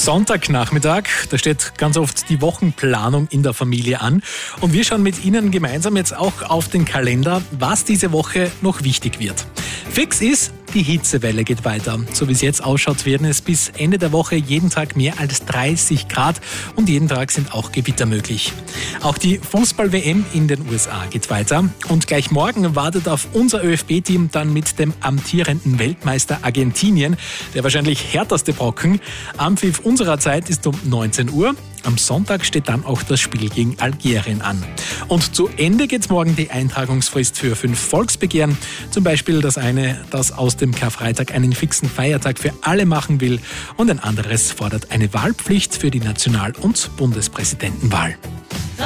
Sonntagnachmittag, da steht ganz oft die Wochenplanung in der Familie an. Und wir schauen mit Ihnen gemeinsam jetzt auch auf den Kalender, was diese Woche noch wichtig wird. Fix ist, die Hitzewelle geht weiter. So wie es jetzt ausschaut, werden es bis Ende der Woche jeden Tag mehr als 30 Grad und jeden Tag sind auch Gewitter möglich. Auch die Fußball-WM in den USA geht weiter und gleich morgen wartet auf unser ÖFB-Team dann mit dem amtierenden Weltmeister Argentinien der wahrscheinlich härteste Brocken. Anpfiff unserer Zeit ist um 19 Uhr. Am Sonntag steht dann auch das Spiel gegen Algerien an. Und zu Ende geht morgen die Eintragungsfrist für 5 Volksbegehren. Zum Beispiel das eine, das aus dem Karfreitag einen fixen Feiertag für alle machen will. Und ein anderes fordert eine Wahlpflicht für die National- und Bundespräsidentenwahl.